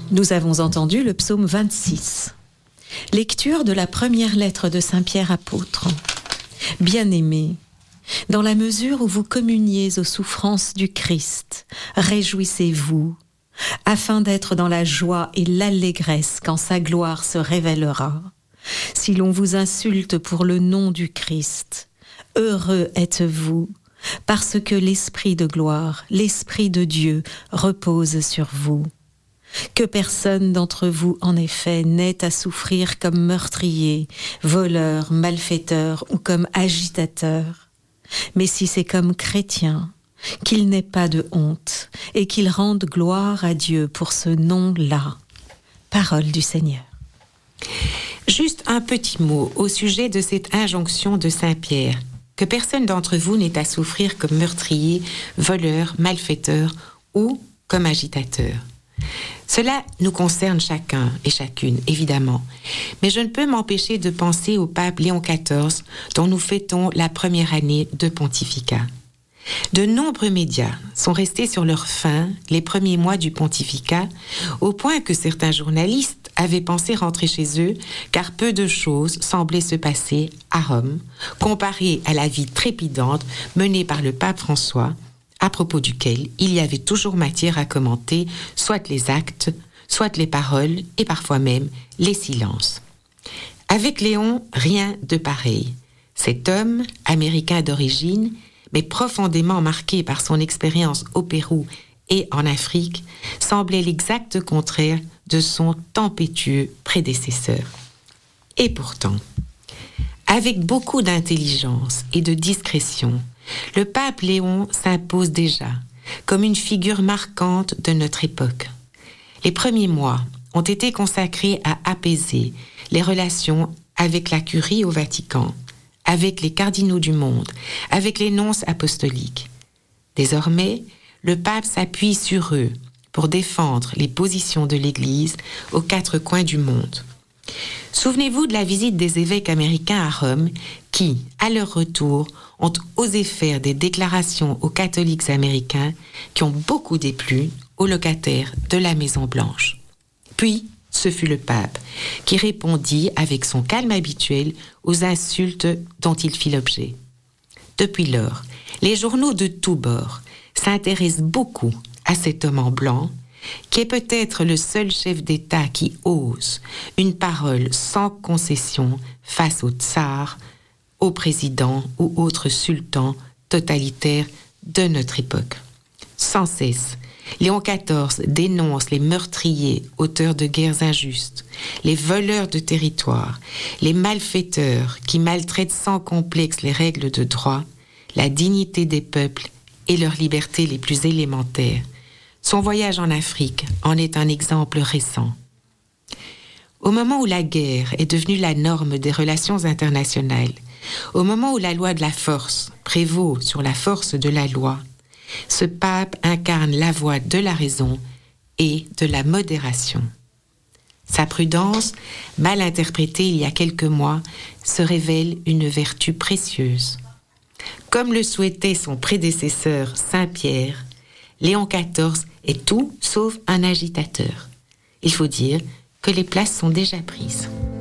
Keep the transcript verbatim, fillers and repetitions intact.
Nous avons entendu le psaume vingt-six. Lecture de la première lettre de Saint Pierre apôtre. Bien-aimés, dans la mesure où vous communiez aux souffrances du Christ, réjouissez-vous, afin d'être dans la joie et l'allégresse quand sa gloire se révélera. Si l'on vous insulte pour le nom du Christ, heureux êtes-vous, parce que l'Esprit de gloire, l'Esprit de Dieu repose sur vous. Que personne d'entre vous, en effet, n'ait à souffrir comme meurtrier, voleur, malfaiteur ou comme agitateur. Mais si c'est comme chrétien, qu'il n'ait pas de honte et qu'il rende gloire à Dieu pour ce nom-là. Parole du Seigneur. Juste un petit mot au sujet de cette injonction de Saint Pierre. Que personne d'entre vous n'ait à souffrir comme meurtrier, voleur, malfaiteur ou comme agitateur. Cela nous concerne chacun et chacune, évidemment. Mais je ne peux m'empêcher de penser au pape Léon quatorze, dont nous fêtons la première année de pontificat. De nombreux médias sont restés sur leur faim les premiers mois du pontificat, au point que certains journalistes avaient pensé rentrer chez eux, car peu de choses semblaient se passer à Rome, comparées à la vie trépidante menée par le pape François, à propos duquel il y avait toujours matière à commenter soit les actes, soit les paroles et parfois même les silences. Avec Léon, rien de pareil. Cet homme, américain d'origine, mais profondément marqué par son expérience au Pérou et en Afrique, semblait l'exact contraire de son tempétueux prédécesseur. Et pourtant, avec beaucoup d'intelligence et de discrétion, le pape Léon s'impose déjà comme une figure marquante de notre époque. Les premiers mois ont été consacrés à apaiser les relations avec la curie au Vatican, avec les cardinaux du monde, avec les nonces apostoliques. Désormais, le pape s'appuie sur eux pour défendre les positions de l'Église aux quatre coins du monde. Souvenez-vous de la visite des évêques américains à Rome qui, à leur retour, ont osé faire des déclarations aux catholiques américains qui ont beaucoup déplu aux locataires de la Maison-Blanche. Puis, ce fut le pape qui répondit avec son calme habituel aux insultes dont il fit l'objet. Depuis lors, les journaux de tous bords s'intéressent beaucoup à cet homme en blanc, qui est peut-être le seul chef d'État qui ose une parole sans concession face au tsar, au président ou autre sultan totalitaire de notre époque. Sans cesse, Léon quatorze dénonce les meurtriers, auteurs de guerres injustes, les voleurs de territoire, les malfaiteurs qui maltraitent sans complexe les règles de droit, la dignité des peuples et leurs libertés les plus élémentaires. Son voyage en Afrique en est un exemple récent. Au moment où la guerre est devenue la norme des relations internationales, au moment où la loi de la force prévaut sur la force de la loi, ce pape incarne la voie de la raison et de la modération. Sa prudence, mal interprétée il y a quelques mois, se révèle une vertu précieuse. Comme le souhaitait son prédécesseur Saint Pierre, Léon quatorze est tout sauf un agitateur. Il faut dire que les places sont déjà prises.